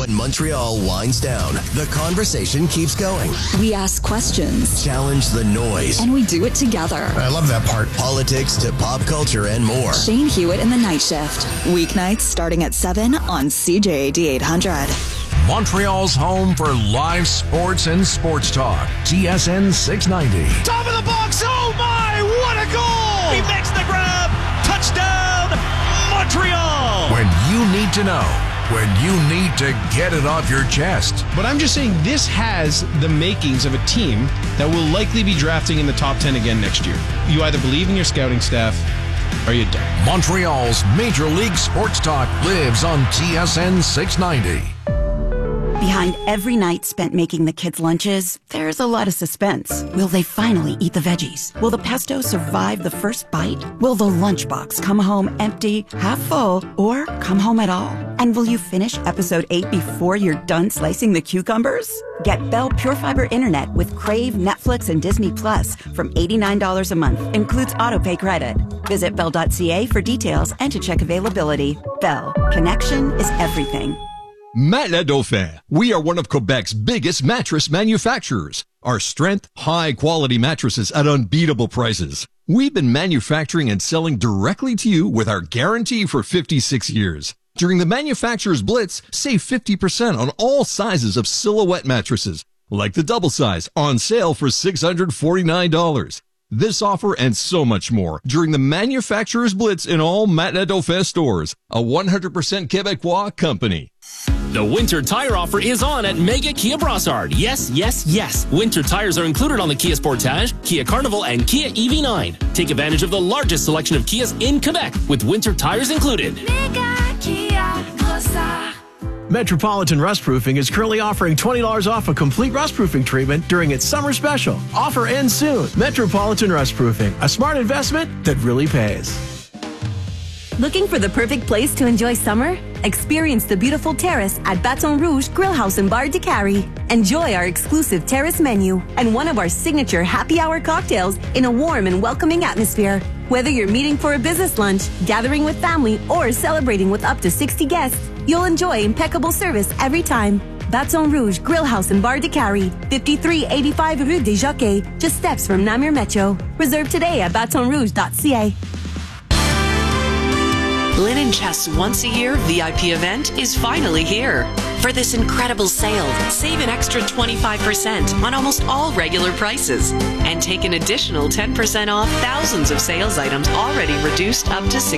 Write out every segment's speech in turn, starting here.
When Montreal winds down, the conversation keeps going. We ask questions. Challenge the noise. And we do it together. I love that part. Politics to pop culture and more. Shane Hewitt in the Night Shift. Weeknights starting at 7 on CJAD 800. Montreal's home for live sports and sports talk. TSN 690. Top of the box. Oh my, what a goal! He makes the grab. Touchdown, Montreal! When you need to know. When you need to get it off your chest. But I'm just saying this has the makings of a team that will likely be drafting in the top 10 again next year. You either believe in your scouting staff or you don't. Montreal's Major League Sports Talk lives on TSN 690. Behind every night spent making the kids' lunches, there's a lot of suspense. Will they finally eat the veggies? Will the pesto survive the first bite? Will the lunchbox come home empty, half full, or come home at all? And will you finish episode 8 before you're done slicing the cucumbers? Get Bell Pure Fiber Internet with Crave, Netflix, and Disney Plus from $89 a month. Includes autopay credit. Visit bell.ca for details and to check availability. Bell. Connection is everything. Matelas Dauphin. We are one of Quebec's biggest mattress manufacturers. Our strength, high-quality mattresses at unbeatable prices. We've been manufacturing and selling directly to you with our guarantee for 56 years. During the Manufacturer's Blitz, save 50% on all sizes of Silhouette mattresses, like the double size, on sale for $649. This offer and so much more during the Manufacturer's Blitz in all Matelas Dauphin stores, a 100% Quebecois company. The winter tire offer is on at Mega Kia Brossard. Yes, yes, yes. Winter tires are included on the Kia Sportage, Kia Carnival, and Kia EV9. Take advantage of the largest selection of Kias in Quebec with winter tires included. Mega Kia Brossard. Metropolitan Rust Proofing is currently offering $20 off a complete rust proofing treatment during its summer special. Offer ends soon. Metropolitan Rust Proofing, a smart investment that really pays. Looking for the perfect place to enjoy summer? Experience the beautiful terrace at Baton Rouge Grill House and Bar de Carrie. Enjoy our exclusive terrace menu and one of our signature happy hour cocktails in a warm and welcoming atmosphere. Whether you're meeting for a business lunch, gathering with family, or celebrating with up to 60 guests, you'll enjoy impeccable service every time. Baton Rouge Grill House and Bar de Carrie, 5385 Rue des Jockeys, just steps from Namur Metro. Reserve today at batonrouge.ca. Linen Chest's once-a-year VIP event is finally here. For this incredible sale, save an extra 25% on almost all regular prices and take an additional 10% off thousands of sales items already reduced up to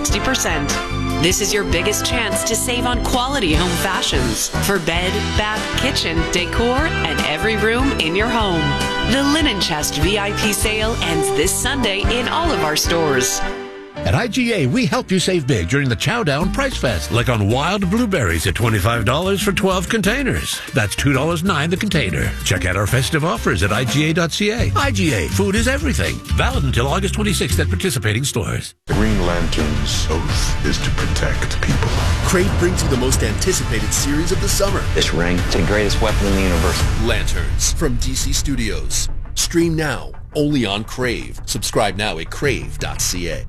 60%. This is your biggest chance to save on quality home fashions for bed, bath, kitchen, decor, and every room in your home. The Linen Chest VIP sale ends this Sunday in all of our stores. At IGA, we help you save big during the Chowdown Price Fest, like on wild blueberries at $25 for 12 containers. That's $2.09 the container. Check out our festive offers at IGA.ca. IGA, food is everything. Valid until August 26th at participating stores. The Green Lantern's oath is to protect people. Crave brings you the most anticipated series of the summer. This ring is the greatest weapon in the universe. Lanterns from DC Studios. Stream now, only on Crave. Subscribe now at crave.ca.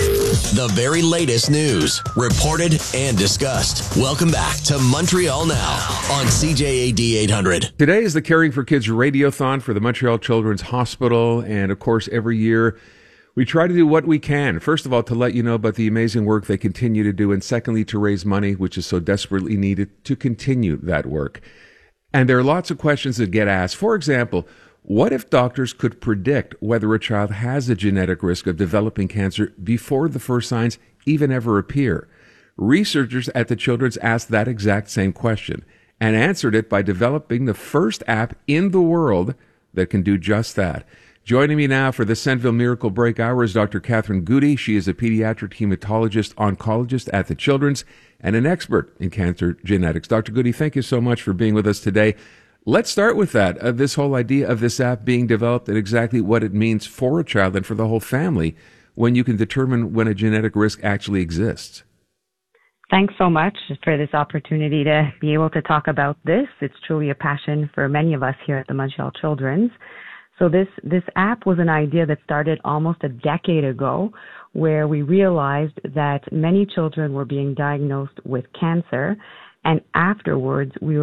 The very latest news, reported and discussed. Welcome back to Montreal Now on CJAD 800. Today is the Caring for Kids Radiothon for the Montreal Children's Hospital. And of course, every year we try to do what we can. First of all, to let you know about the amazing work they continue to do. And secondly, to raise money, which is so desperately needed to continue that work. And there are lots of questions that get asked. For example, what if doctors could predict whether a child has a genetic risk of developing cancer before the first signs even ever appear? Researchers at the Children's asked that exact same question and answered it by developing the first app in the world that can do just that. Joining me now for the Centville Miracle Break Hour is Dr. Catherine Goody. She is a pediatric hematologist oncologist at the Children's and an expert in cancer genetics. Dr. Goody, thank you so much for being with us today. Let's start with that, this whole idea of this app being developed and exactly what it means for a child and for the whole family when you can determine when a genetic risk actually exists. Thanks so much for this opportunity to be able to talk about this. It's truly a passion for many of us here at the Montreal Children's. So this app was an idea that started almost a decade ago, where we realized that many children were being diagnosed with cancer, and afterwards we were